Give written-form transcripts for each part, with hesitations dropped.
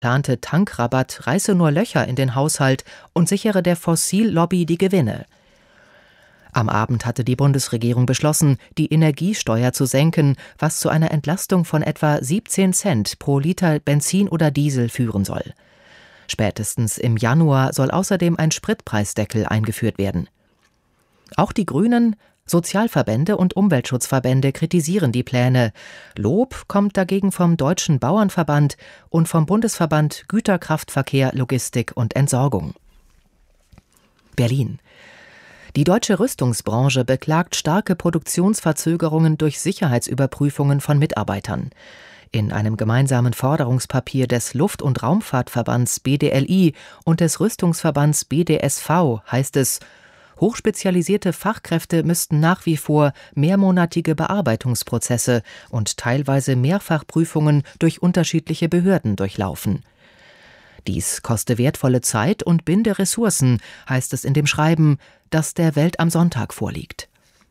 geplante Tankrabatt reiße nur Löcher in den Haushalt und sichere der Fossillobby die Gewinne. Am Abend hatte die Bundesregierung beschlossen, die Energiesteuer zu senken, was zu einer Entlastung von etwa 17 Cent pro Liter Benzin oder Diesel führen soll. Spätestens im Januar soll außerdem ein Spritpreisdeckel eingeführt werden. Auch die Grünen, Sozialverbände und Umweltschutzverbände kritisieren die Pläne. Lob kommt dagegen vom Deutschen Bauernverband und vom Bundesverband Güterkraftverkehr, Logistik und Entsorgung. Berlin. Die deutsche Rüstungsbranche beklagt starke Produktionsverzögerungen durch Sicherheitsüberprüfungen von Mitarbeitern. In einem gemeinsamen Forderungspapier des Luft- und Raumfahrtverbands BDLI und des Rüstungsverbands BDSV heißt es, hochspezialisierte Fachkräfte müssten nach wie vor mehrmonatige Bearbeitungsprozesse und teilweise Mehrfachprüfungen durch unterschiedliche Behörden durchlaufen. Dies koste wertvolle Zeit und binde Ressourcen, heißt es in dem Schreiben, das der Welt am Sonntag vorliegt.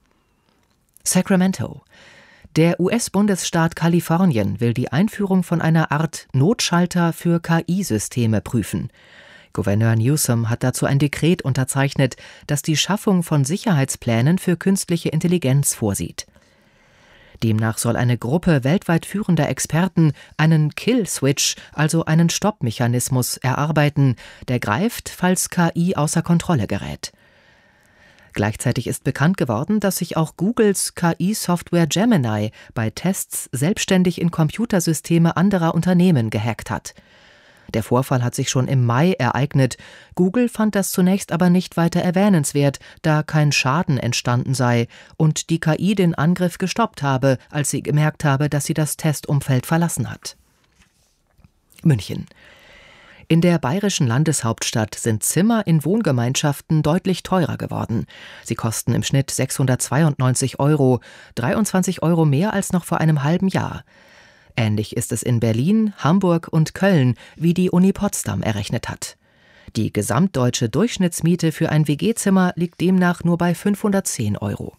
Sacramento. Der US-Bundesstaat Kalifornien will die Einführung von einer Art Notschalter für KI-Systeme prüfen. Gouverneur Newsom hat dazu ein Dekret unterzeichnet, das die Schaffung von Sicherheitsplänen für künstliche Intelligenz vorsieht. Demnach soll eine Gruppe weltweit führender Experten einen Kill-Switch, also einen Stoppmechanismus, erarbeiten, der greift, falls KI außer Kontrolle gerät. Gleichzeitig ist bekannt geworden, dass sich auch Googles KI-Software Gemini bei Tests selbstständig in Computersysteme anderer Unternehmen gehackt hat. Der Vorfall hat sich schon im Mai ereignet. Google fand das zunächst aber nicht weiter erwähnenswert, da kein Schaden entstanden sei und die KI den Angriff gestoppt habe, als sie gemerkt habe, dass sie das Testumfeld verlassen hat. München. In der bayerischen Landeshauptstadt sind Zimmer in Wohngemeinschaften deutlich teurer geworden. Sie kosten im Schnitt 692 €, 23 € mehr als noch vor einem halben Jahr. Ähnlich ist es in Berlin, Hamburg und Köln, wie die Uni Potsdam errechnet hat. Die gesamtdeutsche Durchschnittsmiete für ein WG-Zimmer liegt demnach nur bei 510 €.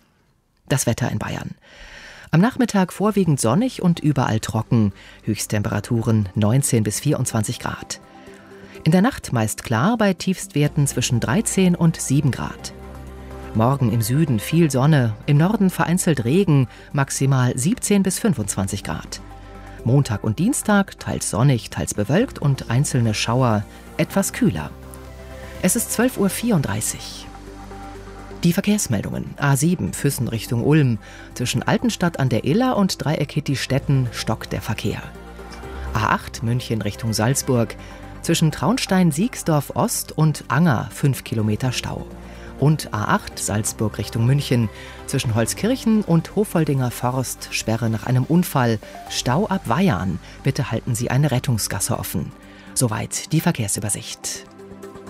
Das Wetter in Bayern. Am Nachmittag vorwiegend sonnig und überall trocken. Höchsttemperaturen 19 bis 24 Grad. In der Nacht meist klar bei Tiefstwerten zwischen 13 und 7 Grad. Morgen im Süden viel Sonne, im Norden vereinzelt Regen, maximal 17 bis 25 Grad. Montag und Dienstag teils sonnig, teils bewölkt und einzelne Schauer, etwas kühler. Es ist 12:34 Uhr. Die Verkehrsmeldungen. A7 Füssen Richtung Ulm. Zwischen Altenstadt an der Iller und Dreieck Hitti-Stetten stockt der Verkehr. A8 München Richtung Salzburg. Zwischen Traunstein-Siegsdorf Ost und Anger 5 Kilometer Stau. Und A8 Salzburg Richtung München. Zwischen Holzkirchen und Hofoldinger Forst Sperre nach einem Unfall. Stau ab Weyarn. Bitte halten Sie eine Rettungsgasse offen. Soweit die Verkehrsübersicht.